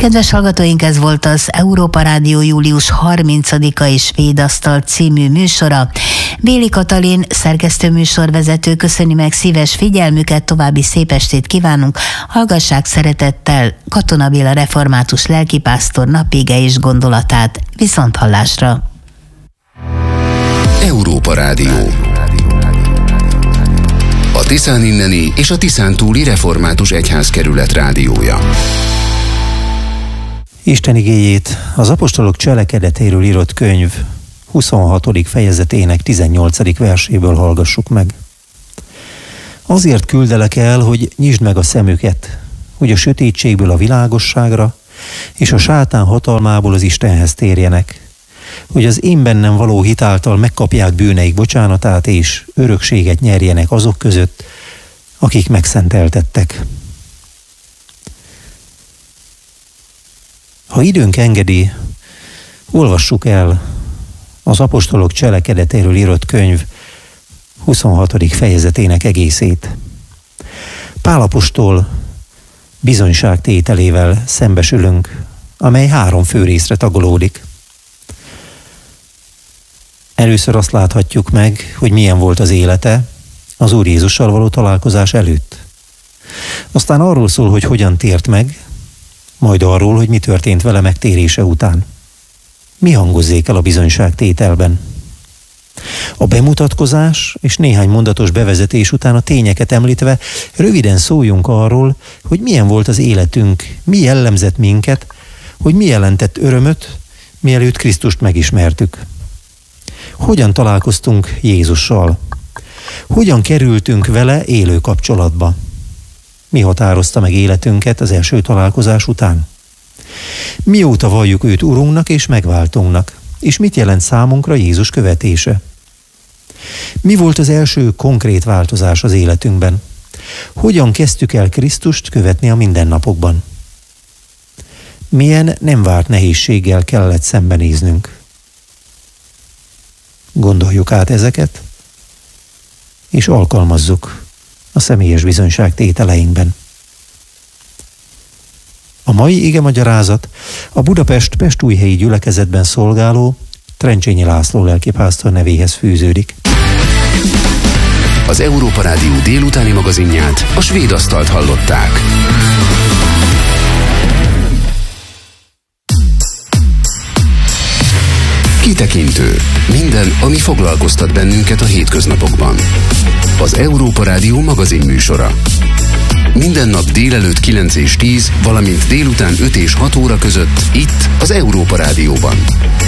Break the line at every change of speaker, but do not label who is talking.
Kedves hallgatóink, ez volt az Európa Rádió július 30-ai Svéd Asztal című műsora. Béli Katalin, szerkesztő műsorvezető köszöni meg szíves figyelmüket, további szép estét kívánunk. Hallgassák szeretettel Katona Béla református lelkipásztor napége és gondolatát. Viszonthallásra!
Európa Rádió. A Tiszán inneni és a Tiszán túli református egyházkerület rádiója.
Isten igéjét az apostolok cselekedetéről írott könyv 26. fejezetének 18. verséből hallgassuk meg. Azért küldelek el, hogy nyisd meg a szemüket, hogy a sötétségből a világosságra, és a sátán hatalmából az Istenhez térjenek, hogy az én bennem való hit által megkapják bűneik bocsánatát, és örökséget nyerjenek azok között, akik megszenteltettek. Ha időnk engedi, olvassuk el az apostolok cselekedetéről írott könyv 26. fejezetének egészét. Pál apostol bizonyságtételével szembesülünk, amely 3 fő részre tagolódik. Először azt láthatjuk meg, hogy milyen volt az élete az Úr Jézussal való találkozás előtt. Aztán arról szól, hogy hogyan tért meg, majd arról, hogy mi történt vele megtérése után. Mi hangozzék el a bizonyságtételben? A bemutatkozás és néhány mondatos bevezetés után a tényeket említve röviden szóljunk arról, hogy milyen volt az életünk, mi jellemzett minket, hogy mi jelentett örömöt, mielőtt Krisztust megismertük. Hogyan találkoztunk Jézussal? Hogyan kerültünk vele élő kapcsolatba? Mi határozta meg életünket az első találkozás után? Mióta valljuk őt Urunknak és megváltónknak? És mit jelent számunkra Jézus követése? Mi volt az első konkrét változás az életünkben? Hogyan kezdtük el Krisztust követni a mindennapokban? Milyen nem várt nehézséggel kellett szembenéznünk? Gondoljuk át ezeket, és alkalmazzuk a személyes bizonyságtételeinkben. A mai igemagyarázat a Budapest Pestújhelyi gyülekezetben szolgáló Trencsényi László lelkipásztor nevéhez fűződik.
Az Európa Rádió délutáni magazinját, a Svéd Asztalt hallották. Kitekintő. Minden, ami foglalkoztat bennünket a hétköznapokban. Az Európa Rádió magazin műsora. Minden nap délelőtt 9 és 10, valamint délután 5 és 6 óra között itt az Európa Rádióban.